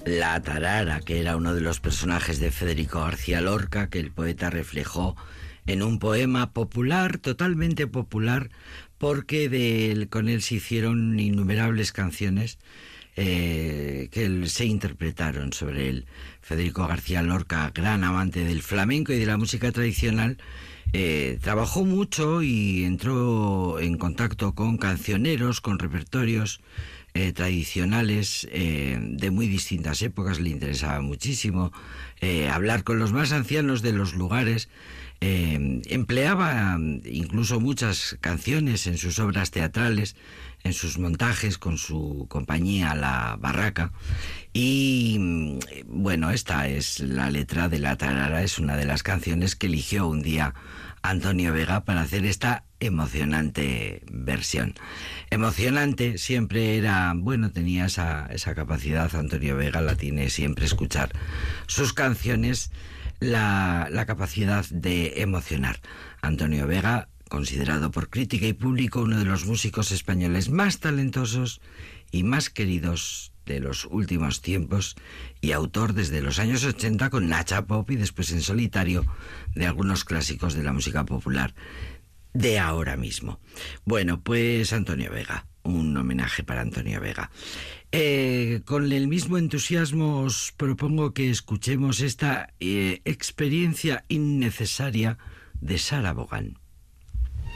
La tarara, que era uno de los personajes de Federico García Lorca, que el poeta reflejó en un poema popular, totalmente popular, porque con él se hicieron innumerables canciones que se interpretaron sobre él. Federico García Lorca, gran amante del flamenco y de la música tradicional, trabajó mucho y entró en contacto con cancioneros, con repertorios tradicionales de muy distintas épocas. Le interesaba muchísimo hablar con los más ancianos de los lugares. Empleaba incluso muchas canciones en sus obras teatrales, en sus montajes con su compañía La Barraca. Y bueno, esta es la letra de La tarara, es una de las canciones que eligió un día Antonio Vega para hacer esta emocionante versión. Emocionante siempre era, bueno, tenía esa capacidad. Antonio Vega la tiene siempre, escuchar sus canciones, la capacidad de emocionar. Antonio Vega, considerado por crítica y público uno de los músicos españoles más talentosos y más queridos de los últimos tiempos, y autor desde los años 80 con Nacha Pop y después en solitario de algunos clásicos de la música popular de ahora mismo. Bueno, pues Antonio Vega, un homenaje para Antonio Vega. Con el mismo entusiasmo os propongo que escuchemos esta experiencia innecesaria de Sara Vaughan.